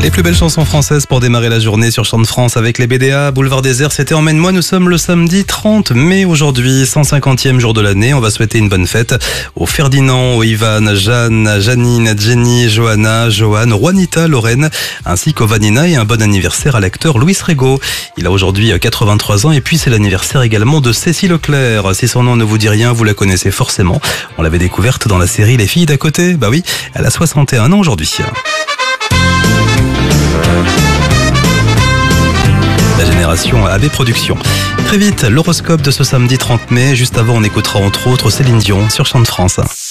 Les plus belles chansons françaises pour démarrer la journée sur Chant de France avec les BDA. Boulevard Désert, c'était Emmène-moi. Nous sommes le samedi 30 mai aujourd'hui, 150e jour de l'année. On va souhaiter une bonne fête aux Ferdinand, aux Ivan, Jeanne, Janine, Jenny, Johanna, Joanne, Juanita, Lorraine, ainsi qu'au Vanina, et un bon anniversaire à l'acteur Louis Rego. Il a aujourd'hui 83 ans et puis c'est l'anniversaire également de Cécile Leclerc. Si son nom ne vous dit rien, vous la connaissez forcément. On l'avait découverte dans la série Les filles d'à côté. Bah oui, elle a 61 ans aujourd'hui. La génération AB Productions. Très vite, l'horoscope de ce samedi 30 mai. Juste avant, on écoutera entre autres Céline Dion sur Chant de France.